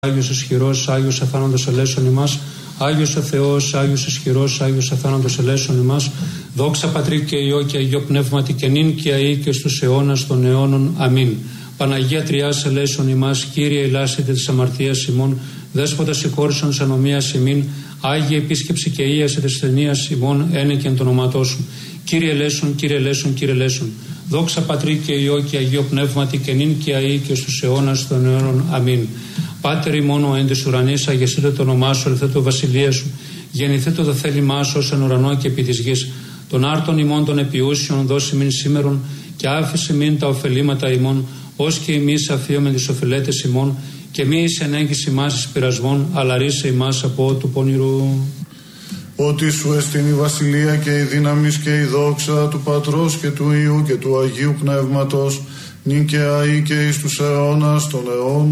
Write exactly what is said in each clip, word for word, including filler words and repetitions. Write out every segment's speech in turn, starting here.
Άγιος ισχυρός, Άγιος αθάνατος ελέησον ημάς. Άγιος ο Θεός, Άγιος ισχυρός, Άγιος αθάνατος ελέησον ημάς. Δόξα Πατρί και Υιό και Αγίο Πνεύματι και νυν και αεί και στους αιώνας των αιώνων. Αμήν. Παναγία Τριάς ελέησον ημάς. Κύριε ελάσσετε της αμαρτίας ημών. Δέσποτα συγχώρησον της ανομίας ημίν. Άγιε επίσκεψη και ίαση της ταινίας ημών. Ένεκεν το ονόματό σου. Κύριε ελέησον, Κύριε ελέησον, Κύριε ελέησον. Δόξα Πατρί και Υιό και Αγίο Πνεύματι και νυν και αεί και στους αιώνας των αιώνων. Αμήν. Πάτερ ημών ο εν της ουρανής, αγιαστείτε το όνομά σου, ελθέ το βασιλεία σου. Γεννηθείτε το θέλημά σου ως εν ουρανό και επί της γης. Των άρτων ημών των επιούσιων δώσει μην σήμερον και άφησε μην τα ωφελήματα ημών, ως και εμείς αφίωμεν τις οφειλέτες ημών, και μη εις ενέγγιση ημάς εις πειρασμών, αλλά ρίσε ημάς από του πονηρού. Ότι σου εστίν η βασιλεία και η δύναμις και η δόξα του Πατρός και του Υιού και του Αγίου Πνεύματος, νυν και αεί και εις τους αιώνας των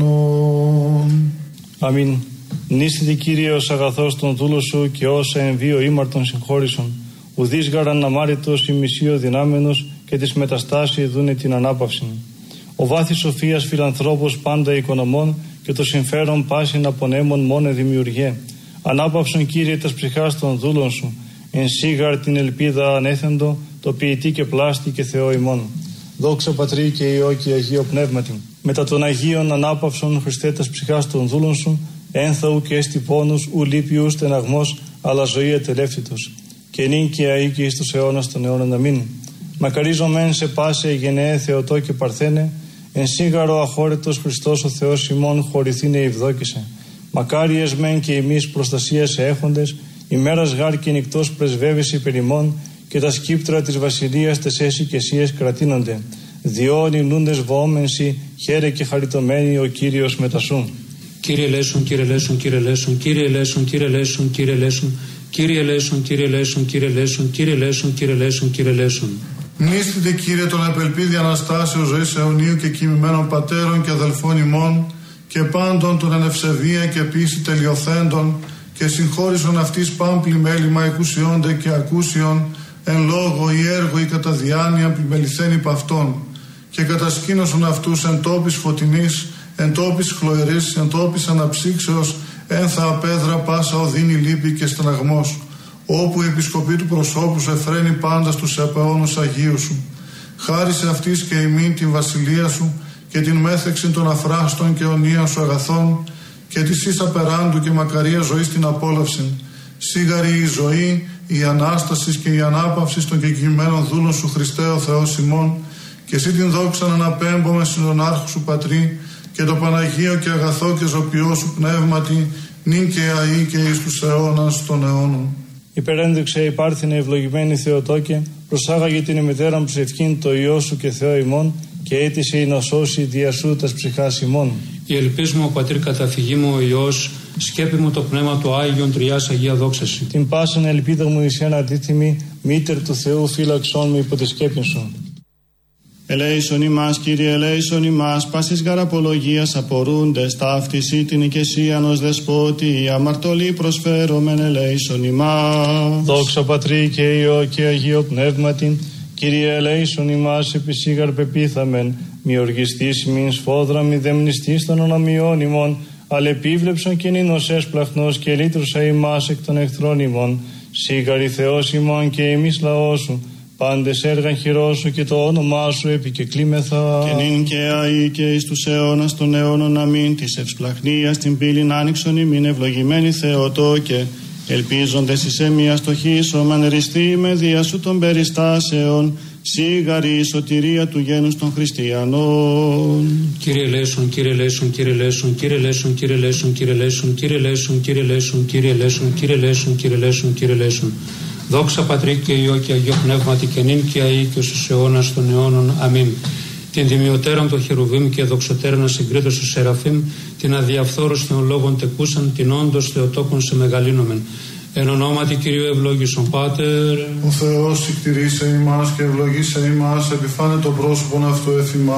αιώνων. Αμήν. Νίστητη Κύριε ως αγαθός των δούλων σου και όσα εν βίο ήμαρτον συγχώρησον. Ουδείς γαραν αμάριτος η μισείο δυνάμενος και της μεταστάσεως δούνε την ανάπαυση. Ο βάθης σοφίας φιλανθρώπος πάντα οικονομών και το συμφέρον πάσιν απονέμων μόνε δημιουργέ. Ανάπαυσον Κύριε τας ψυχάς των δούλων σου, εν σίγαρ την ελπίδα ανέθεντο, το ποιητή και πλάστη και Θεό ημών. Δόξα Πατρί και Υιό και Αγίο Πνεύματι. Μετά των Αγίων ανάπαυσον Χριστέ τας ψυχάς των δούλων σου, ένθαου και έστι πόνους, ου λύπη ου στεναγμός, αλλά ζωή ατελεύτητος. Και νυν και αεί και εις τους αιώνας των αιώνων. Αμήν. Μακαρίζομεν σε πάσε γενναίε Θεοτό και Παρθένε, εν σίγαρο αχώρετος Χριστός ο Θεός ημών χωρηθήνε ευδόκησε. Μακάριες μεν και εμείς προστασίας έχοντες, ημέρας γάρ και νυκτός πρεσβεύεις υπερ ημών, και τα σκύπτρα της βασιλείας τες εσυκαισίες κρατείνονται. Διόν νούντες βοόμενσι, χαίρε και χαριτωμένοι ο Κύριος μετασού. Κύριε ελέησον, Κύριε ελέησον, Κύριε ελέησον, Κύριε ελέησον, Κύριε ελέησον, Κύριε ελέησον, Κύριε ελέησον, Κύριε ελέησον, Κύριε ελέησον, Κύριε ελέησον, Κύριε ελέησον, Κύριε ελέησον. Μνήστητε Κύριε τον απελπίδη Αναστάσεως ζωής αιωνίου και κοιμημένων πατέρων και αδελφών ημών, και πάντων των εν ευσεβία και πίστη τελειοθέντων, και συγχώρησον αυτής παν πλημέλημα εκουσιόνται και ακούσιον, εν λόγω ή έργο ή κατά διάνοια πλημεληθέν υπ' αυτών, και κατασκήνωσον αυτούς εν τόπης φωτεινής, εν τόπης χλωερής, εν τόπης αναψύξεως, ένθα απέδρα πάσα οδύνη λύπη και στεναγμός, όπου η επισκοπή του προσώπου σου εφραίνει πάντα στους επαώνους Αγίου σου. Χάρισε αυτής και ημίν την βασιλεία σου και την μέθεξη των αφράστων και αιωνίων σου αγαθών, και της ίσα περάντου και μακαρία ζωή στην απόλαυση. Σίγαρη η ζωή, η Ανάσταση και η ανάπαυση των κεκοιμμένων δούλων σου Χριστέ ο Θεός ημών, και εσύ την δόξα να αναπέμπομαι στον άρχου σου Πατρί, και το Παναγίο και αγαθό και ζωπιό σου πνεύματι, νυν και αεί και εις τους αιώνας των αιώνων. Υπερένδειξε η πάρθινε ευλογημένη Θεοτόκε, προσάγαγε την ημετέραν ψευκήν το Υιό σου και Θεό ημών, και αίτησε η να σώσει δια σου τας ψυχάς ημών. Η ελπίς μου ο Πατρί καταφυγή μου ο Υιός, σκέπη μου το πνεύμα του Άγιον Τριάς Αγία δόξαση. Την πάσαν ελπίδα μου εις ένα αντίθυμη, μήτερ του Θεού φύλαξόν με υπό τη σκέπη σου. Ελέησον ημάς, Κύριε, ελέησον ημάς, πάσης γαραπολογίας απορούντες, ταύτιση την οικεσίαν ως δεσπότη, αμαρτωλή προσφέρομεν, ελέησον ημάς. Δόξα Πατρί και Υιό και Αγίο Πνεύματι, Κύριε, ελέησον ημάς, επισήγαρ πεπίθαμεν, μη οργιστής μην σφόδρα, μη δεμνιστής των ονομιών ημών, αλλά επίβλεψον και νήνος έσπλαχνος και λύτρουσα ημάς εκ των εχθρών ημών, σίγαρη Θεός ημών και εμείς λαός σου, πάντες έργαν χειρός σου και το όνομά σου επικεκλήμεθα. Και νυν και αεί και εις τους αιώνας των αιώνων. Αμήν. Της ευσπλαχνίας την πύλην άνοιξον ημίν, ευλογημένη Θεοτόκε, ελπίζοντες εις εμία στοχίσομεν, ριστή με δια σου των περιστάσεων, σίγαρη η σωτηρία του γένους των χριστιανών. Κύριε ελέησον, Κύριε ελέησον, Κύριε ελέησον, Κύριε ελέησον, Κύριε ελέησον, Κύριε ελέησον, Κύριε ελέησον, Κύριε ελέησον, Κύριε ελέησον, Κύριε ελέησον, Κύριε ελέησον, Κύριε ελέησον. Δόξα Πατρί και Υιό και Αγίο Πνεύματι και νυν και αεί και στους αιώνας των αιώνων. Αμήν. Την τιμιωτέραν των χερουβίμ και δοξωτέραν ασυγκρίτως του Σεραφείμ, την αδιαφθόρους των λόγων τεκούσαν, την όντως Θεοτόκον σε μεγαλύνομεν. Εν ονόματι Κυρίου ευλόγησον Πάτερ. Ο Θεός συκτηρίσε ημάς και ευλογήσε ημάς, επιφάνε το πρόσωπον αυτού εφ' ημάς.